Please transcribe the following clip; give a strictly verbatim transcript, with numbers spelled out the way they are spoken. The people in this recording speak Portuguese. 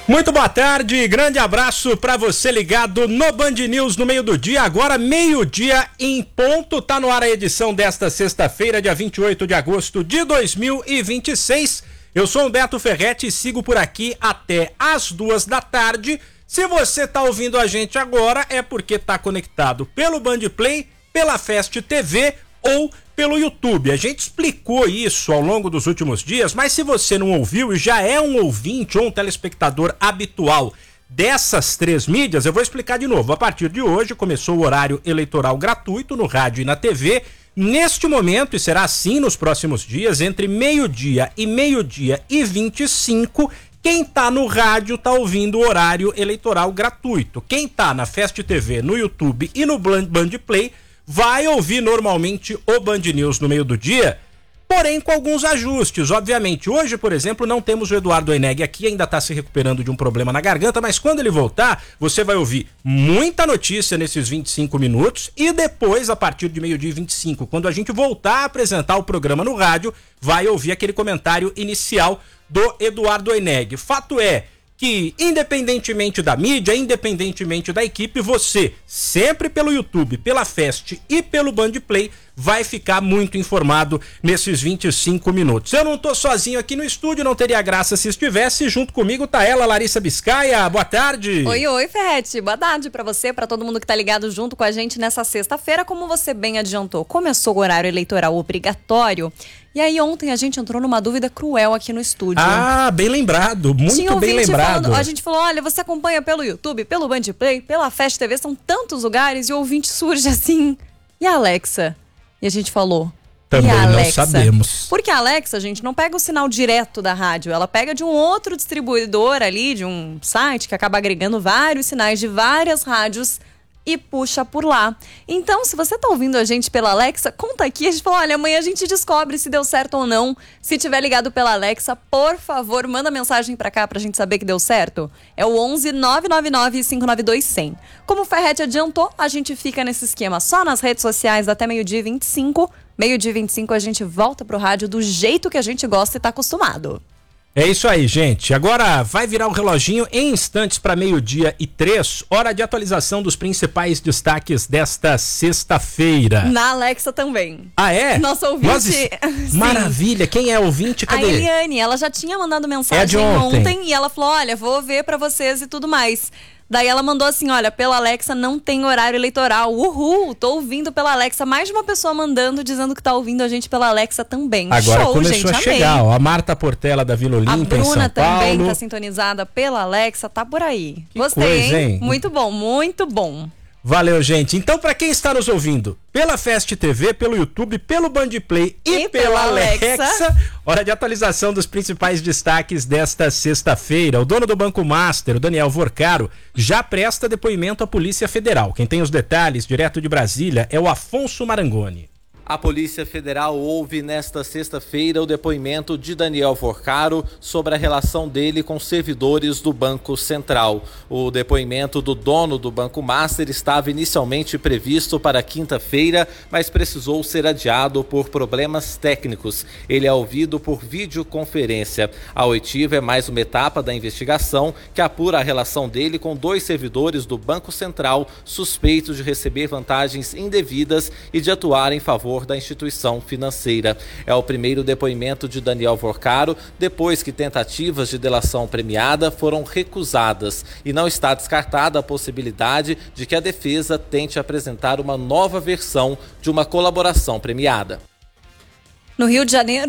Muito boa tarde, grande abraço pra você ligado no Band News no meio do dia, agora meio-dia em ponto, tá no ar a edição desta sexta-feira, dia vinte e oito de agosto de dois mil e vinte e seis. Eu sou Humberto Ferretti e sigo por aqui até as duas da tarde. Se você tá ouvindo a gente agora é porque tá conectado pelo Band Play, pela Fest T V ou pelo YouTube. A gente explicou isso ao longo dos últimos dias, mas se você não ouviu e já é um ouvinte ou um telespectador habitual dessas três mídias, eu vou explicar de novo. A partir de hoje começou o horário eleitoral gratuito no rádio e na T V. Neste momento, e será assim nos próximos dias, entre meio-dia e meio-dia e vinte e cinco, quem tá no rádio tá ouvindo o horário eleitoral gratuito. Quem tá na Fest T V, no YouTube e no Band Play vai ouvir normalmente o Band News no meio do dia, porém com alguns ajustes, obviamente. Hoje, por exemplo, não temos o Eduardo Oineg aqui, ainda está se recuperando de um problema na garganta, mas quando ele voltar, você vai ouvir muita notícia nesses vinte e cinco minutos e depois, a partir de meio-dia e vinte e cinco, quando a gente voltar a apresentar o programa no rádio, vai ouvir aquele comentário inicial do Eduardo Oineg. Fato é que, independentemente da mídia, independentemente da equipe, você, sempre pelo YouTube, pela Fest e pelo Band Play, vai ficar muito informado nesses vinte e cinco minutos. Eu não tô sozinho aqui no estúdio, não teria graça se estivesse. Junto comigo tá ela, Larissa Biscaia. Boa tarde. Oi, oi, Ferretti. Boa tarde pra você, pra todo mundo que tá ligado junto com a gente nessa sexta-feira. Como você bem adiantou, começou o horário eleitoral obrigatório. E aí ontem a gente entrou numa dúvida cruel aqui no estúdio. Ah, bem lembrado, muito Tinha bem lembrado. Falando, a gente falou, olha, você acompanha pelo YouTube, pelo Band Play, pela Fest T V, são tantos lugares, e o ouvinte surge assim. E a Alexa? E a gente falou, também e a não Alexa? sabemos. Porque a Alexa, gente, não pega o sinal direto da rádio, ela pega de um outro distribuidor ali, de um site que acaba agregando vários sinais de várias rádios e puxa por lá. Então, se você tá ouvindo a gente pela Alexa, conta aqui, a gente fala, olha, amanhã a gente descobre se deu certo ou não. Se tiver ligado pela Alexa, por favor, manda mensagem pra cá pra gente saber que deu certo. É o onze nove nove nove cinco nove dois zero zero. Como o Ferretti adiantou, a gente fica nesse esquema só nas redes sociais até meio-dia e vinte e cinco. Meio-dia e vinte e cinco a gente volta pro rádio do jeito que a gente gosta e tá acostumado. É isso aí, gente. Agora vai virar o reloginho em instantes para meio-dia e três, hora de atualização dos principais destaques desta sexta-feira. Na Alexa também. Ah, é? Nossa ouvinte. Nós... Maravilha. Quem é ouvinte? Cadê? A Eliane, ela já tinha mandado mensagem é de ontem. ontem e ela falou, olha, vou ver pra vocês e tudo mais. Daí ela mandou assim, olha, pela Alexa não tem horário eleitoral. Uhul, tô ouvindo pela Alexa. Mais de uma pessoa mandando, dizendo que tá ouvindo a gente pela Alexa também. Agora Show, começou gente, a chegar, ó, a Marta Portela da Vila Olímpia, em São Paulo. A Bruna também tá sintonizada pela Alexa, tá por aí. Que Gostei, coisa, hein? Muito bom, muito bom. Valeu, gente. Então, pra quem está nos ouvindo pela Fest T V, pelo YouTube, pelo Band Play e, e pela, pela Alexa, Alexa, hora de atualização dos principais destaques desta sexta-feira. O dono do Banco Master, o Daniel Vorcaro, já presta depoimento à Polícia Federal. Quem tem os detalhes, direto de Brasília, é o Afonso Marangoni. A Polícia Federal ouve nesta sexta-feira o depoimento de Daniel Vorcaro sobre a relação dele com servidores do Banco Central. O depoimento do dono do Banco Master estava inicialmente previsto para quinta-feira, mas precisou ser adiado por problemas técnicos. Ele é ouvido por videoconferência. A oitiva é mais uma etapa da investigação que apura a relação dele com dois servidores do Banco Central suspeitos de receber vantagens indevidas e de atuar em favor da instituição financeira. É o primeiro depoimento de Daniel Vorcaro depois que tentativas de delação premiada foram recusadas e não está descartada a possibilidade de que a defesa tente apresentar uma nova versão de uma colaboração premiada. No Rio de Janeiro,